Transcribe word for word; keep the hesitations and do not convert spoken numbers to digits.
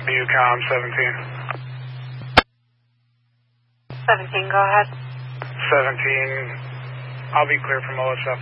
UCOM seventeen. seventeen, go ahead. seventeen, I'll be clear from O S F